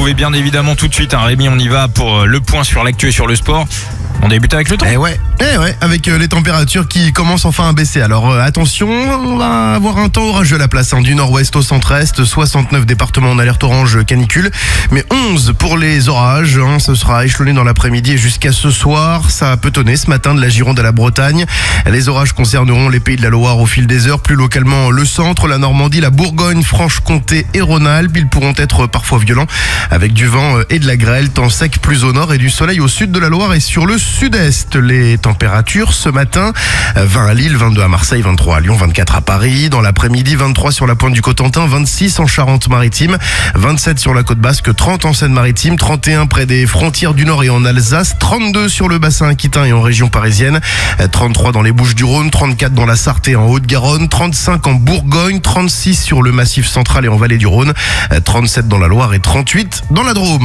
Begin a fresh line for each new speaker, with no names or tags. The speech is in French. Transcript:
retrouvez bien évidemment tout de suite. Rémi, on y va pour le point sur l'actu et sur le sport. On débute avec le temps.
Eh ouais, avec les températures qui commencent enfin à baisser. Alors attention, on va avoir un temps orageux à la place, du nord-ouest au centre-est, 69 départements en alerte orange canicule, mais 11 pour les orages, ce sera échelonné dans l'après-midi et jusqu'à ce soir. Ça a peautonné ce matin de la Gironde à la Bretagne. Les orages concerneront les pays de la Loire au fil des heures, plus localement le centre, la Normandie, la Bourgogne, Franche-Comté et Rhône-Alpes. Ils pourront être parfois violents avec du vent et de la grêle, temps sec plus au nord et du soleil au sud de la Loire et sur le sud-est. Les températures ce matin, 20 à Lille, 22 à Marseille, 23 à Lyon, 24 à Paris. Dans l'après-midi, 23 sur la pointe du Cotentin, 26 en Charente-Maritime, 27 sur la côte basque, 30 en Seine-Maritime, 31 près des frontières du Nord et en Alsace, 32 sur le bassin aquitain et en région parisienne, 33 dans les Bouches-du-Rhône, 34 dans la Sarthe et en Haute-Garonne, 35 en Bourgogne, 36 sur le Massif central et en Vallée du Rhône, 37 dans la Loire et 38 dans la Drôme.